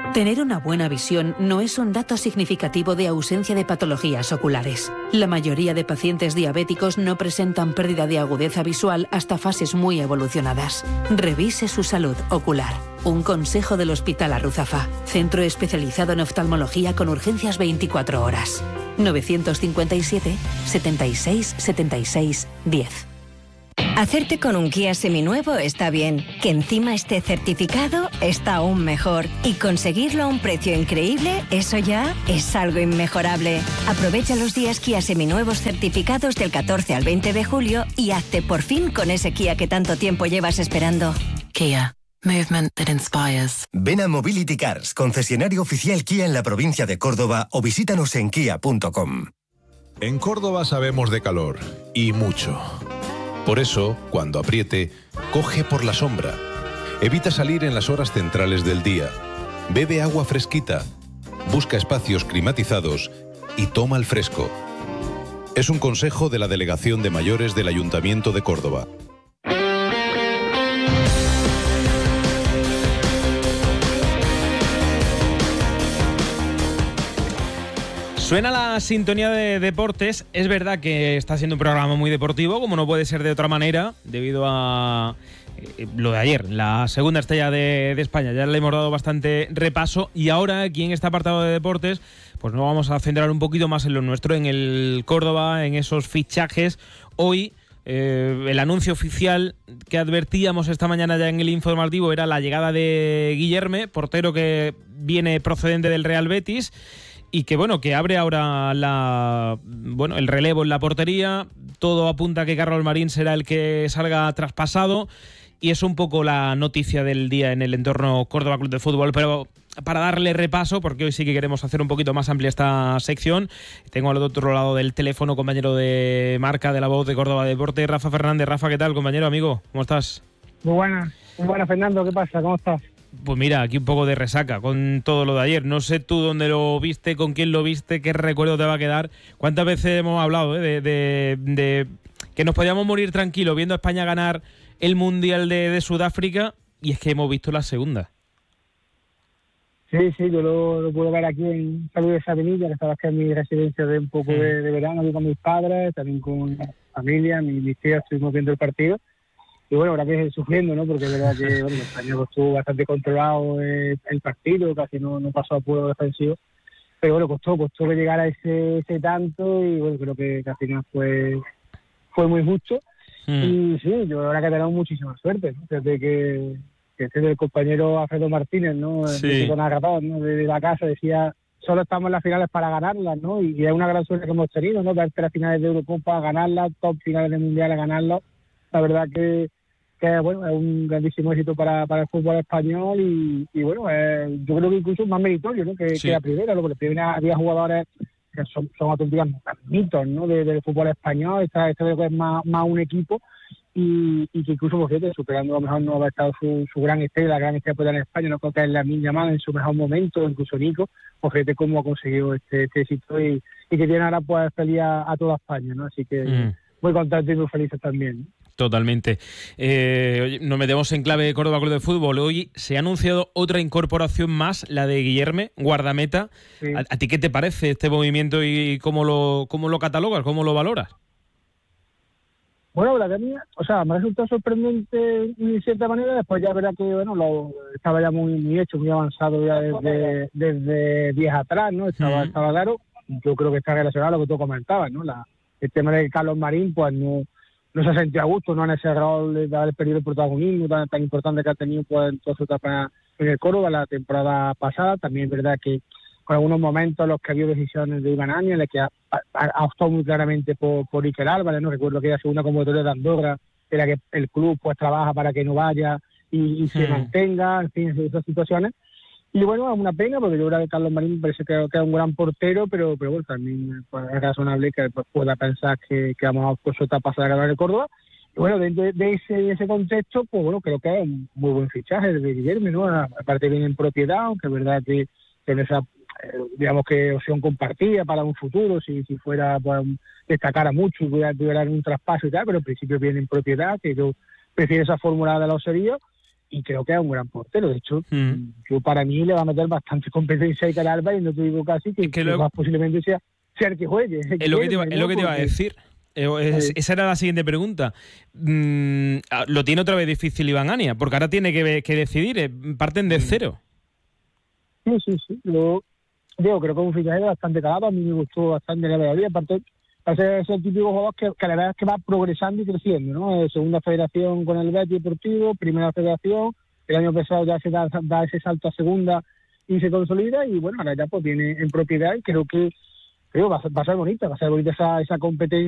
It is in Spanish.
Tener una buena visión no es un dato significativo de ausencia de patologías oculares. La mayoría de pacientes diabéticos no presentan pérdida de agudeza visual hasta fases muy evolucionadas. Revise su salud ocular. Un consejo del Hospital Arruzafa, centro especializado en oftalmología con urgencias 24 horas. 957 76 76 10. Hacerte con un Kia seminuevo está bien, que encima esté certificado está aún mejor, y conseguirlo a un precio increíble, eso ya es algo inmejorable. Aprovecha los días Kia seminuevos certificados del 14 al 20 de julio y hazte por fin con ese Kia que tanto tiempo llevas esperando. Kia. Movement that inspires. Ven a Mobility Cars, concesionario oficial Kia en la provincia de Córdoba, o visítanos en kia.com. En Córdoba sabemos de calor, y mucho. Por eso, cuando apriete, coge por la sombra. Evita salir en las horas centrales del día. Bebe agua fresquita. Busca espacios climatizados y toma el fresco. Es un consejo de la Delegación de Mayores del Ayuntamiento de Córdoba. Suena la sintonía de deportes. Es verdad que está siendo un programa muy deportivo, como no puede ser de otra manera, debido a lo de ayer, la segunda estrella de España. Ya le hemos dado bastante repaso y ahora aquí en este apartado de deportes pues nos vamos a centrar un poquito más en lo nuestro, en el Córdoba, en esos fichajes. Hoy el anuncio oficial que advertíamos esta mañana ya en el informativo era la llegada de Guillerme, portero que viene procedente del Real Betis, y que bueno, que abre ahora el relevo en la portería. Todo apunta a que Carlos Marín será el que salga traspasado, y es un poco la noticia del día en el entorno Córdoba Club de Fútbol. Pero para darle repaso, porque hoy sí que queremos hacer un poquito más amplia esta sección, tengo al otro lado del teléfono, compañero de marca de La Voz de Córdoba Deporte, Rafa Fernández. Rafa, ¿qué tal, compañero, amigo? ¿Cómo estás? Muy buena, Fernando, ¿qué pasa? ¿Cómo estás? Pues mira, aquí un poco de resaca con todo lo de ayer. No sé tú dónde lo viste, con quién lo viste, qué recuerdo te va a quedar. ¿Cuántas veces hemos hablado de que nos podíamos morir tranquilos viendo a España ganar el Mundial de Sudáfrica? Y es que hemos visto la segunda. Sí, yo lo puedo ver aquí en Salud de Sabenilla, que estaba aquí en mi residencia de un poco de verano, aquí con mis padres, también con la familia, mis tías, estuvimos viendo el partido. Y bueno, ahora que sufriendo, ¿no? Porque es verdad que España estuvo bastante controlado el partido, casi no pasó apuro defensivo. Pero bueno, costó que llegara ese tanto, y bueno, creo que al final fue muy justo. Y sí, yo ahora que tenemos muchísima suerte, ¿no? Desde que el compañero Alfredo Martínez, ¿no? Sí. El narrador, ¿no? De la casa, decía, solo estamos en las finales para ganarlas, ¿no? Y es una gran suerte que hemos tenido, ¿no? Dar 3 finales de Eurocopa, ganarlas, top finales de Mundial, ganarlas. La verdad que bueno, es un grandísimo éxito para el fútbol español, y bueno, yo creo que incluso más meritorio, ¿no? que la primera, ¿no? Porque primera había jugadores que son auténticos mitos, ¿no? del fútbol español. Esta creo que es más un equipo, y que incluso, por cierto, superando a lo mejor no haber estado su gran estrella, la gran estrella en España, no creo que es Lamine Yamal en su mejor momento, incluso Nico, por fíjate cómo ha conseguido este éxito, y que tiene ahora pues feliz a toda España, ¿no? Así que muy contento y muy felices también, ¿no? Totalmente. Nos metemos en clave Córdoba Club de Fútbol. Hoy se ha anunciado otra incorporación más, la de Guillerme, guardameta. Sí. ¿A ti qué te parece este movimiento y cómo lo catalogas, cómo lo valoras? Bueno, la verdad, me ha resultado sorprendente de cierta manera. Después ya verdad que bueno, estaba ya muy hecho, muy avanzado ya desde días atrás, ¿no? Estaba claro. Yo creo que está relacionado a lo que tú comentabas, ¿no? El tema de Carlos Marín, pues no se ha sentido a gusto, no en ese rol de haber perdido el protagonismo tan importante que ha tenido pues en toda su etapa en el Córdoba la temporada pasada. También es verdad que con algunos momentos en los que había decisiones de Iván Áñez, en los que ha optado muy claramente por Iker Álvarez, ¿no? Recuerdo que era segunda convocatoria de Andorra, en la que el club pues trabaja para que no vaya y se mantenga, en fin, esas situaciones. Y bueno, es una pena, porque yo creo que Carlos Marín me parece que es un gran portero, pero bueno, también pues, es razonable que pues, pueda pensar que vamos a por su etapa pasada a ganar el Córdoba. Y bueno, de ese contexto, pues bueno, creo que es un muy buen fichaje de Guillermo, ¿no? Aparte viene en propiedad, aunque es verdad que tiene esa, digamos que opción compartida para un futuro, si fuera, pues, destacara mucho y tuviera un traspaso y tal, pero en principio viene en propiedad, que yo prefiero esa fórmula de la osería. y creo que es un gran portero. De hecho, yo para mí le va a meter bastante competencia ahí cara al Alba, y no te digo casi que luego, más posiblemente sea el que juegue. Es lo que te iba a decir. Esa era la siguiente pregunta. Lo tiene otra vez difícil Iván Ania, porque ahora tiene que decidir. Parten de cero. Sí. Yo creo que es un fichaje bastante calado. A mí me gustó bastante la verdad. Aparte, es el típico jugador que la verdad es que va progresando y creciendo, ¿no? Segunda federación con el Betis Deportivo, primera federación. El año pasado ya se da ese salto a segunda y se consolida. Y bueno, ahora ya pues viene en propiedad, y creo que va a ser bonita esa competencia.